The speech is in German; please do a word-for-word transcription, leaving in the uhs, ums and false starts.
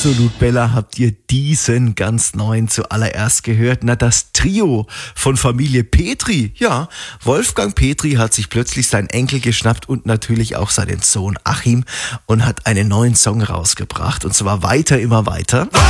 Absolut, Bella, habt ihr diesen ganz neuen zuallererst gehört? Na, das Trio von Familie Petri. Ja, Wolfgang Petri hat sich plötzlich seinen Enkel geschnappt und natürlich auch seinen Sohn Achim und hat einen neuen Song rausgebracht. Und zwar Weiter, immer weiter.